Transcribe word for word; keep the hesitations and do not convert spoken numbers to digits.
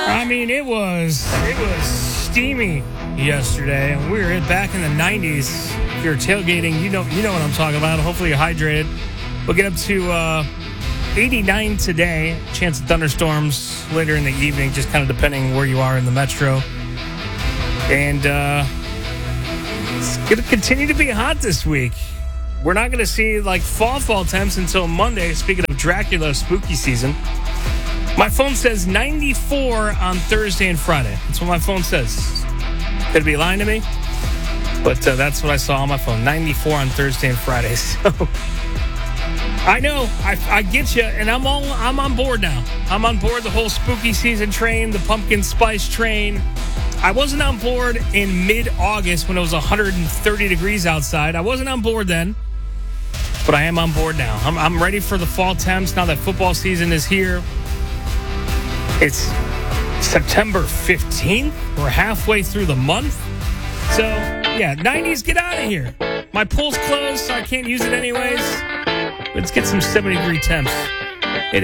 I mean, it was it was steamy yesterday, and we were back in the nineties. If you're tailgating, you know you know what I'm talking about. Hopefully you're hydrated. We'll get up to uh, eighty-nine today. Chance of thunderstorms later in the evening, just kind of depending where you are in the metro. And uh, it's going to continue to be hot this week. We're not going to see like fall fall temps until Monday. Speaking of Dracula spooky season. My phone says ninety-four on Thursday and Friday. That's what my phone says. Could be lying to me, but uh, that's what I saw on my phone. ninety-four on Thursday and Friday. So I know I, I get you, and I'm all I'm on board now. I'm on board the whole spooky season train, the pumpkin spice train. I wasn't on board in mid-August when it was one hundred thirty degrees outside. I wasn't on board then, but I am on board now. I'm, I'm ready for the fall temps now that football season is here. It's September fifteenth. We're halfway through the month. So, yeah, nineties, get out of here. My pool's closed, so I can't use it anyways. Let's get some seventy-degree temps. It